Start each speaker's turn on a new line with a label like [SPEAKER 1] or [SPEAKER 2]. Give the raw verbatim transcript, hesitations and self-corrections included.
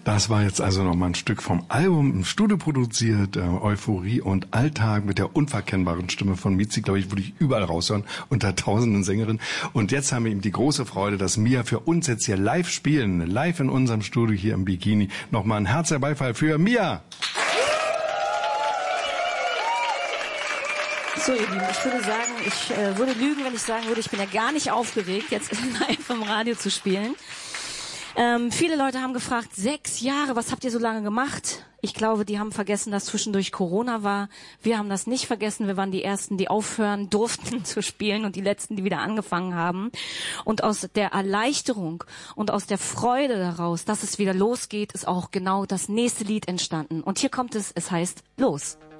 [SPEAKER 1] Das war jetzt also nochmal ein Stück vom Album, im Studio produziert, äh, Euphorie und Alltag mit der unverkennbaren Stimme von Mizi, glaube ich, würde ich überall raushören, unter tausenden Sängerinnen. Und jetzt haben wir ihm die große Freude, dass Mia für uns jetzt hier live spielen, live in unserem Studio hier im Bikini. Nochmal ein Herz der Beifall für Mia!
[SPEAKER 2] So, ihr Lieben, ich würde sagen, ich äh, würde lügen, wenn ich sagen würde, ich bin ja gar nicht aufgeregt, jetzt live im Radio zu spielen. Ähm, viele Leute haben gefragt, sechs Jahre, was habt ihr so lange gemacht? Ich glaube, die haben vergessen, dass zwischendurch Corona war. Wir haben das nicht vergessen. Wir waren die Ersten, die aufhören durften zu spielen und die Letzten, die wieder angefangen haben. Und aus der Erleichterung und aus der Freude daraus, dass es wieder losgeht, ist auch genau das nächste Lied entstanden. Und hier kommt es, es heißt Los.